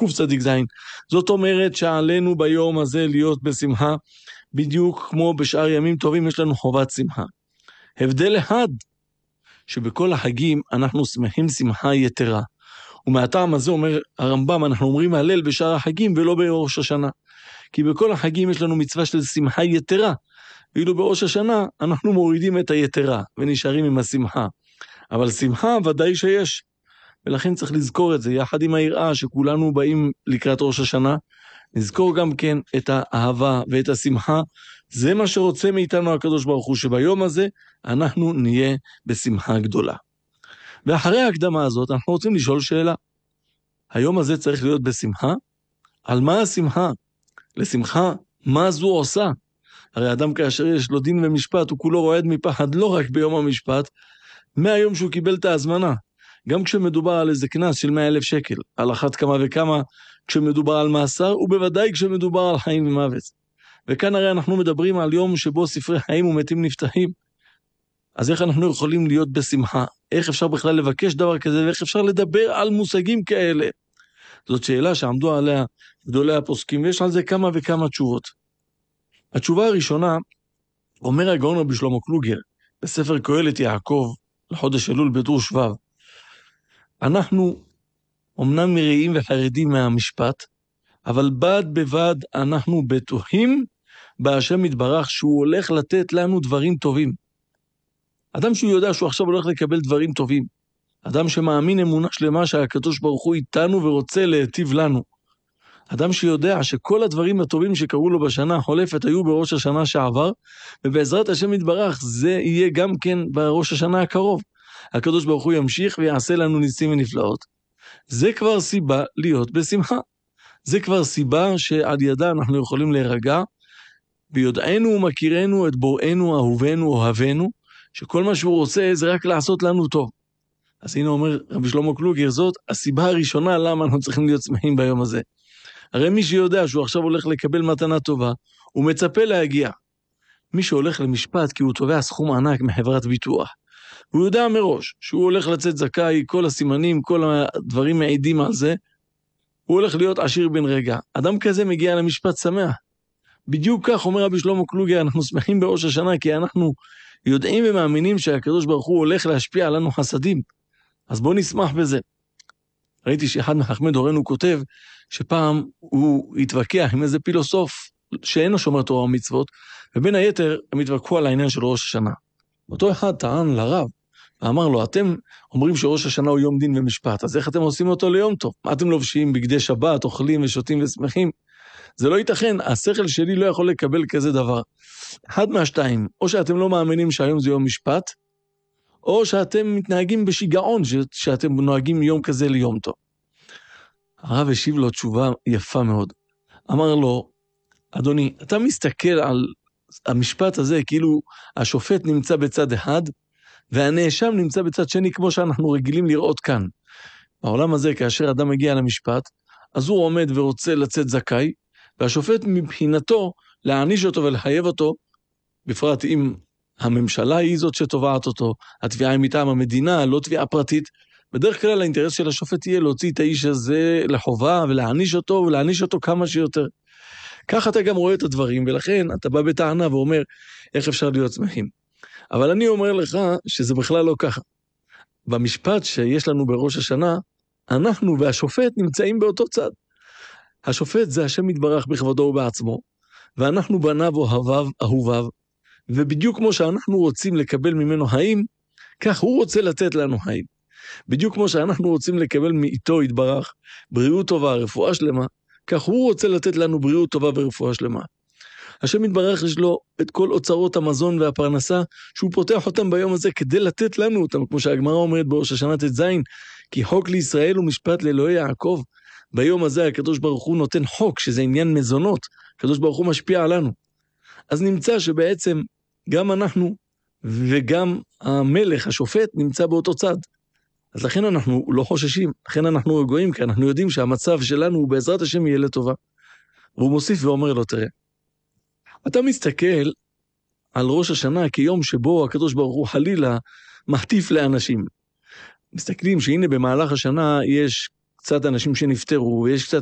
קצ"ז. זאת אומרת שעלינו ביום הזה להיות בשמחה, בדיוק כמו בשאר ימים טובים יש לנו חובת שמחה. הבדל אחד, שבכל החגים אנחנו שמחים שמחה יתרה. ומהטעם הזה אומר הרמב"ם, אנחנו אומרים הלל בשאר החגים ולא בראש השנה. כי בכל החגים יש לנו מצווה של שמחה יתרה, ואילו בראש השנה אנחנו מורידים את היתרה ונשארים עם השמחה. אבל שמחה ודאי שיש, ולכן צריך לזכור את זה, יחד עם היראה שכולנו באים לקראת ראש השנה, נזכור גם כן את האהבה ואת השמחה. זה מה שרוצה מאיתנו הקדוש ברוך הוא, שביום הזה אנחנו נהיה בשמחה גדולה. ואחרי ההקדמה הזאת אנחנו רוצים לשאול שאלה. היום הזה צריך להיות בשמחה? על מה השמחה? לשמחה, מה זו עושה? הרי אדם כאשר יש לו דין ומשפט, הוא כולו רועד מפחד, לא רק ביום המשפט, מהיום שהוא קיבל את ההזמנה. גם כשמדובר על איזה קנס של 100,000 שקל, על אחת כמה וכמה כשמדובר על מאסר, ובוודאי כשמדובר על חיים ומוות. וכאן הרי אנחנו מדברים על יום שבו ספרי חיים ומתים נפתחים. אז איך אנחנו יכולים להיות בשמחה? איך אפשר בכלל לבקש דבר כזה, ואיך אפשר לדבר על מושגים כאלה? זאת שאלה שעמדו עליה גדולי הפוסקים, ויש על זה כמה וכמה תשובות. התשובה הראשונה, אומר הגאון רבי שלמה קלוגר, בספר קהלת יעקב, לחודש אלול בט"ו שבט, אנחנו אמנם מראים וחרדים מהמשפט, אבל בד בבד אנחנו בטוחים בהשם יתברך שהוא הולך לתת לנו דברים טובים. אדם שהוא יודע שהוא עכשיו הולך לקבל דברים טובים, אדם שמאמין אמונה שלמה שהקדוש ברוך הוא איתנו ורוצה להיטיב לנו, אדם שיודע שכל הדברים הטובים שקרו לו בשנה החולפת היו בראש השנה שעבר, ובעזרת השם יתברך זה יהיה גם כן בראש השנה הקרוב. הקדוש ברוך הוא ימשיך ויעשה לנו ניסים ונפלאות. זה כבר סיבה להיות בשמחה. זה כבר סיבה שעל ידה אנחנו יכולים להירגע, ביודענו ומכירנו את בוראנו, אהובנו, אוהבנו, שכל מה שהוא רוצה זה רק לעשות לנו טוב. אז הנה אומר רבי שלמה קלוגר, זאת הסיבה הראשונה למה אנחנו צריכים להיות שמחים ביום הזה. הרי מי שיודע שהוא עכשיו הולך לקבל מתנה טובה, הוא מצפה להגיע. מי שהולך למשפט כי הוא תובע סכום ענק מחברת ביטוח, הוא יודע מראש שהוא הולך לצאת זכאי, כל הסימנים, כל הדברים מעידים על זה, הוא הולך להיות עשיר בן רגע. אדם כזה מגיע למשפט שמח. בדיוק כך אומר רבי שלמה קלוגר, אנחנו שמחים בראש השנה כי אנחנו יודעים ומאמינים שהקדוש ברוך הוא הולך להשפיע עלינו חסדים. אז בוא נשמח בזה. ראיתי שאחד מחכמי דורנו כותב שפעם הוא התווכח עם איזה פילוסוף שאינו שומר תורה ומצוות, ובין היתר הם התווכחו על העניין של ראש השנה. אותו אחד טען לרב, ואמר לו, אתם אומרים שראש השנה הוא יום דין ומשפט, אז איך אתם עושים אותו ליום טוב? מה אתם לובשים בגדי שבת, אוכלים ושותים ושמחים? זה לא ייתכן, השכל שלי לא יכול לקבל כזה דבר. אחד מהשתיים, או שאתם לא מאמינים שהיום זה יום משפט, או שאתם מתנהגים בשיגעון, שאתם נוהגים יום כזה ליום טוב. הרב השיב לו תשובה יפה מאוד. אמר לו, אדוני, אתה מסתכל על המשפט הזה כאילו השופט נמצא בצד אחד, והנאשם נמצא בצד שני כמו שאנחנו רגילים לראות כאן. בעולם הזה כאשר אדם מגיע למשפט, אז הוא עומד ורוצה לצאת זכאי, והשופט מבחינתו להעניש אותו ולחייב אותו, בפרט אם הממשלה היא זאת שתובעת אותו, התביעה היא מטעם המדינה, לא תביעה פרטית. בדרך כלל האינטרס של השופט יהיה להוציא את האיש הזה לחובה ולהעניש אותו ולהעניש אותו כמה שיותר. כך אתה גם רואה את הדברים, ולכן אתה בא בטענה ואומר איך אפשר להיות שמחים. אבל אני אומר לך שזה בכלל לא ככה. במשפט שיש לנו בראש השנה, אנחנו והשופט נמצאים באותו צד. השופט זה השם יתברך בכבודו ובעצמו, ואנחנו בניו אהוביו, ובדיוק כמו שאנחנו רוצים לקבל ממנו חיים, כך הוא רוצה לתת לנו חיים. בדיוק כמו שאנחנו רוצים לקבל מאיתו יתברך בריאות טובה, רפואה שלמה, כך הוא רוצה לתת לנו בריאות טובה ורפואה שלמה. השם יתברך יש לו את כל אוצרות המזון והפרנסה, שהוא פותח אותם ביום הזה כדי לתת לנו אותם, כמו שהגמרא אומרת בראש השנה ט"ז, כי חוק לישראל ומשפט לאלוהי יעקב. ביום הזה הקדוש ברוך הוא נותן חוק, שזה עניין מזונות, הקדוש ברוך הוא משפיע עלינו. אז נמצא שבעצם גם אנחנו וגם המלך, השופט, נמצא באותו צד. אז לכן אנחנו לא חוששים, לכן אנחנו רגועים, כי אנחנו יודעים שהמצב שלנו הוא בעזרת השם יהיה לטובה. והוא מוסיף ואומר לו, תראה, אתה מסתכל על ראש השנה כיום שבו הקדוש ברוך הוא חלילה מחטיף לאנשים. מסתכלים שהנה במהלך השנה יש קצת אנשים שנפטרו, ויש קצת